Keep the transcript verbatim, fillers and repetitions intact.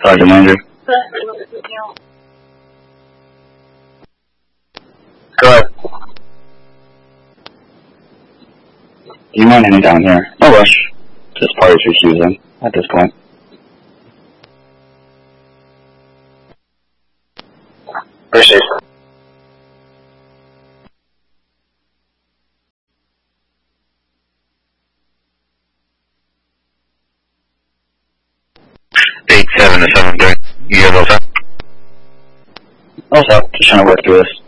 Sergeant Andrew. Go ahead. Do you mind heading down here? No rush. Just parties refusing at this point. Appreciate it. Eight seven to seven three. You hear those up? Also, just trying to work through this.